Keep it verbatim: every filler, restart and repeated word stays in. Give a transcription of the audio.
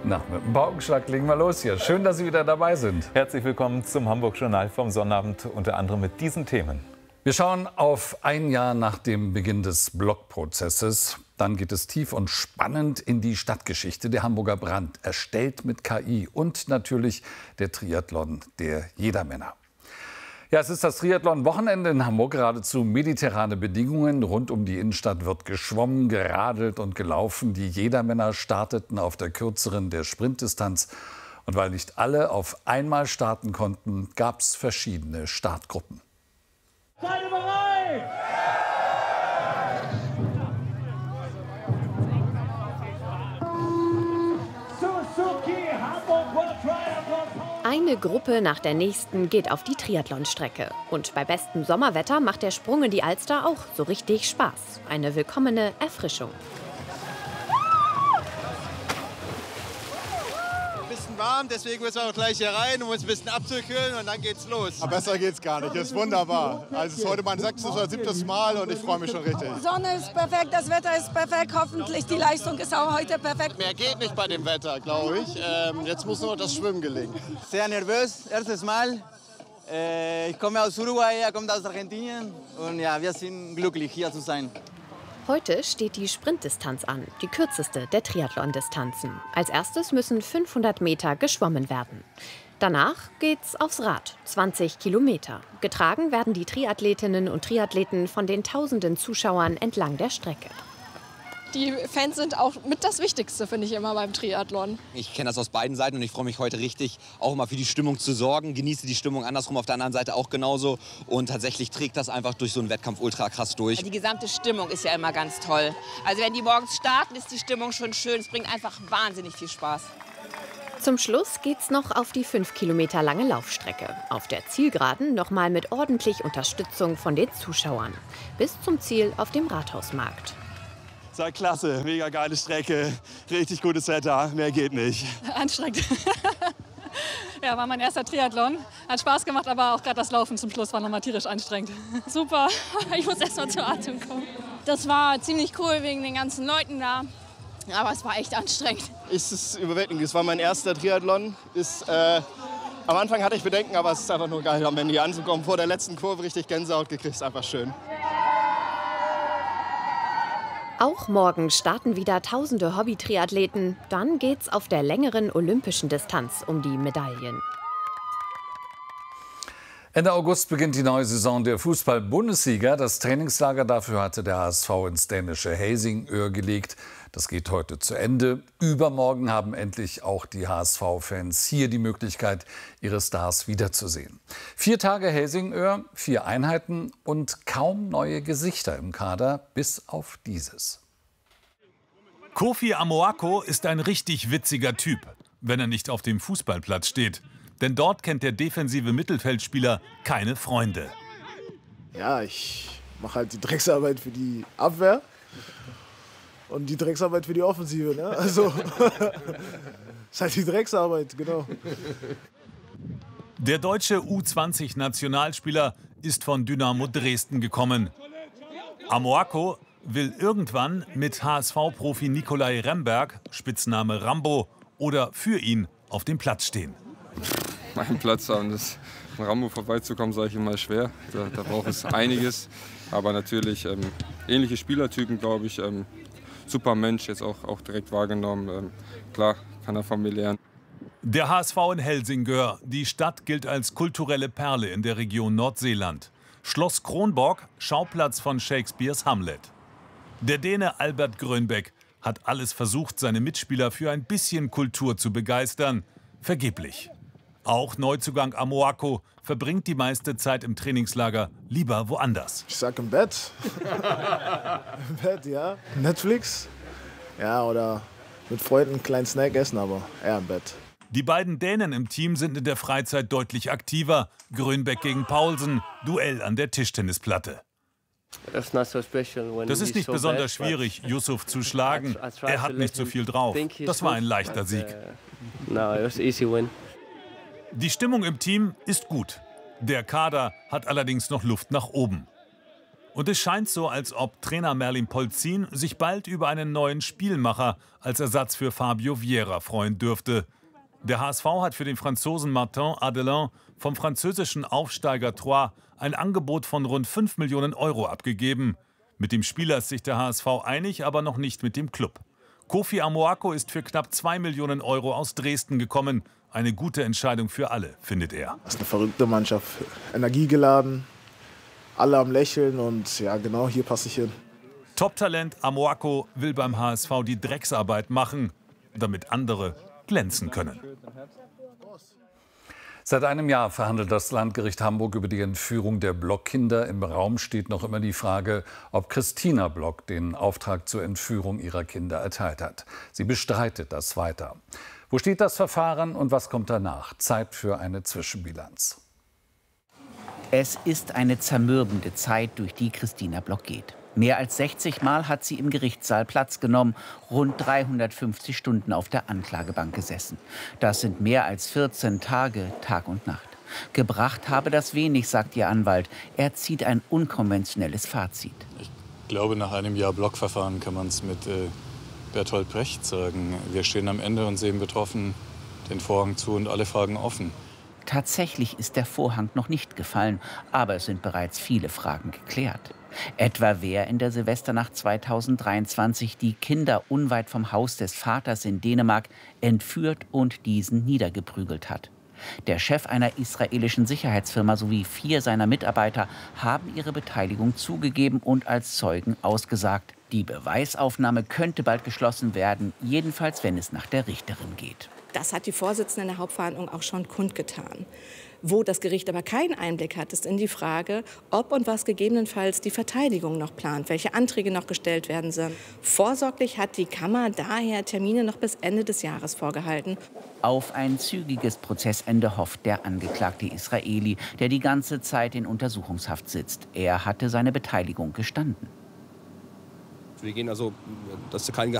Na, mit dem Paukenschlag legen wir los hier. Schön, dass Sie wieder dabei sind. Herzlich willkommen zum Hamburg-Journal vom Sonnabend, unter anderem mit diesen Themen. Wir schauen auf ein Jahr nach dem Beginn des Blockprozesses. Dann geht es tief und spannend in die Stadtgeschichte. Der Hamburger Brand, erstellt mit K I. Und natürlich der Triathlon der Jedermänner. Ja, es ist das Triathlon-Wochenende in Hamburg, geradezu mediterrane Bedingungen. Rund um die Innenstadt wird geschwommen, geradelt und gelaufen. Die Jedermänner starteten auf der kürzeren der Sprintdistanz. Und weil nicht alle auf einmal starten konnten, gab es verschiedene Startgruppen. Seid ihr bereit? Eine Gruppe nach der nächsten geht auf die Triathlonstrecke. Und bei bestem Sommerwetter macht der Sprung in die Alster auch so richtig Spaß. Eine willkommene Erfrischung. Ein bisschen warm, deswegen müssen wir auch gleich hier rein, um uns ein bisschen abzukühlen und dann geht's los. Aber besser geht's gar nicht, das ist wunderbar. Also es ist heute mein sechstes oder siebtes Mal und ich freue mich schon richtig. Die Sonne ist perfekt, das Wetter ist perfekt, hoffentlich die Leistung ist auch heute perfekt. Mehr geht nicht bei dem Wetter, glaube ich. Ähm, jetzt muss nur das Schwimmen gelingen. Sehr nervös, erstes Mal. Äh, ich komme aus Uruguay, er kommt aus Argentinien und ja, wir sind glücklich hier zu sein. Heute steht die Sprintdistanz an, die kürzeste der Triathlon-Distanzen. Als erstes müssen fünfhundert Meter geschwommen werden. Danach geht's aufs Rad, zwanzig Kilometer. Getragen werden die Triathletinnen und Triathleten von den tausenden Zuschauern entlang der Strecke. Die Fans sind auch mit das Wichtigste, finde ich immer beim Triathlon. Ich kenne das aus beiden Seiten und ich freue mich heute richtig, auch mal für die Stimmung zu sorgen. Genieße die Stimmung andersrum auf der anderen Seite auch genauso. Und tatsächlich trägt das einfach durch so einen Wettkampf ultra krass durch. Die gesamte Stimmung ist ja immer ganz toll. Also wenn die morgens starten, ist die Stimmung schon schön. Es bringt einfach wahnsinnig viel Spaß. Zum Schluss geht's noch auf die fünf Kilometer lange Laufstrecke. Auf der Zielgeraden noch mal mit ordentlich Unterstützung von den Zuschauern. Bis zum Ziel auf dem Rathausmarkt. Sei klasse, mega geile Strecke, richtig gutes Wetter, mehr geht nicht. Anstrengend. Ja, war mein erster Triathlon. Hat Spaß gemacht, aber auch gerade das Laufen zum Schluss war nochmal tierisch anstrengend. Super, ich muss erst mal zu Atem kommen. Das war ziemlich cool wegen den ganzen Leuten da, aber es war echt anstrengend. Es ist überwältigend, es war mein erster Triathlon. Ist, äh, am Anfang hatte ich Bedenken, aber es ist einfach nur geil, am Ende hier anzukommen. Vor der letzten Kurve richtig Gänsehaut gekriegt, ist einfach schön. Auch morgen starten wieder tausende Hobby-Triathleten. Dann geht's auf der längeren olympischen Distanz um die Medaillen. Ende August beginnt die neue Saison der Fußball-Bundesliga. Das Trainingslager dafür hatte der H S V ins dänische Helsingør gelegt. Das geht heute zu Ende. Übermorgen haben endlich auch die H S V-Fans hier die Möglichkeit, ihre Stars wiederzusehen. Vier Tage Helsingør, vier Einheiten und kaum neue Gesichter im Kader, bis auf dieses. Kofi Amoako ist ein richtig witziger Typ, wenn er nicht auf dem Fußballplatz steht. Denn dort kennt der defensive Mittelfeldspieler keine Freunde. Ja, ich mache halt die Drecksarbeit für die Abwehr und die Drecksarbeit für die Offensive. Ne? Also, ist halt die Drecksarbeit, genau. Der deutsche U zwanzig Nationalspieler ist von Dynamo Dresden gekommen. Amoako will irgendwann mit H S V-Profi Nikolai Remberg, Spitzname Rambo, oder für ihn auf dem Platz stehen. Meinen Platz haben, das an Rambo vorbeizukommen, sage ich immer schwer. Da, da braucht es einiges. Aber natürlich ähm, ähnliche Spielertypen, glaube ich. Ähm, super Mensch, jetzt auch, auch direkt wahrgenommen. Ähm, klar, kann er von mir lernen. Der H S V in Helsingør. Die Stadt gilt als kulturelle Perle in der Region Nordseeland. Schloss Kronborg, Schauplatz von Shakespeares Hamlet. Der Däne Albert Grönbæk hat alles versucht, seine Mitspieler für ein bisschen Kultur zu begeistern. Vergeblich. Auch Neuzugang Amoako verbringt die meiste Zeit im Trainingslager lieber woanders. Ich sag im Bett. Im Bett, ja. Netflix. Ja, oder mit Freunden einen kleinen Snack essen, aber eher im Bett. Die beiden Dänen im Team sind in der Freizeit deutlich aktiver. Grönbæk gegen Paulsen, Duell an der Tischtennisplatte. Das ist nicht besonders schwierig, Yusuf zu schlagen. Er hat nicht so viel drauf. Das war ein leichter Sieg. Die Stimmung im Team ist gut. Der Kader hat allerdings noch Luft nach oben. Und es scheint so, als ob Trainer Merlin Polzin sich bald über einen neuen Spielmacher als Ersatz für Fabio Vieira freuen dürfte. Der H S V hat für den Franzosen Martin Adelin vom französischen Aufsteiger Troyes ein Angebot von rund fünf Millionen Euro abgegeben. Mit dem Spieler ist sich der H S V einig, aber noch nicht mit dem Club. Kofi Amoako ist für knapp zwei Millionen Euro aus Dresden gekommen. Eine gute Entscheidung für alle, findet er. Das ist eine verrückte Mannschaft, energiegeladen, alle am Lächeln und ja, genau, hier passe ich hin. Top-Talent Amoako will beim H S V die Drecksarbeit machen, damit andere glänzen können. Seit einem Jahr verhandelt das Landgericht Hamburg über die Entführung der Block-Kinder. Im Raum steht noch immer die Frage, ob Christina Block den Auftrag zur Entführung ihrer Kinder erteilt hat. Sie bestreitet das weiter. Wo steht das Verfahren und was kommt danach? Zeit für eine Zwischenbilanz. Es ist eine zermürbende Zeit, durch die Christina Block geht. Mehr als sechzig Mal hat sie im Gerichtssaal Platz genommen, rund dreihundertfünfzig Stunden auf der Anklagebank gesessen. Das sind mehr als vierzehn Tage, Tag und Nacht. Gebracht habe das wenig, sagt ihr Anwalt. Er zieht ein unkonventionelles Fazit. Ich glaube, nach einem Jahr Blockverfahren kann man es mit äh, Bertolt Brecht sagen. Wir stehen am Ende und sehen betroffen den Vorhang zu und alle Fragen offen. Tatsächlich ist der Vorhang noch nicht gefallen, aber es sind bereits viele Fragen geklärt. Etwa wer in der Silvesternacht zweitausenddreiundzwanzig die Kinder unweit vom Haus des Vaters in Dänemark entführt und diesen niedergeprügelt hat. Der Chef einer israelischen Sicherheitsfirma sowie vier seiner Mitarbeiter haben ihre Beteiligung zugegeben und als Zeugen ausgesagt. Die Beweisaufnahme könnte bald geschlossen werden, jedenfalls wenn es nach der Richterin geht. Das hat die Vorsitzende in der Hauptverhandlung auch schon kundgetan. Wo das Gericht aber keinen Einblick hat, ist in die Frage, ob und was gegebenenfalls die Verteidigung noch plant, welche Anträge noch gestellt werden sollen. Vorsorglich hat die Kammer daher Termine noch bis Ende des Jahres vorgehalten. Auf ein zügiges Prozessende hofft der angeklagte Israeli, der die ganze Zeit in Untersuchungshaft sitzt. Er hatte seine Beteiligung gestanden. Wir gehen also, das ist kein Geheimnis.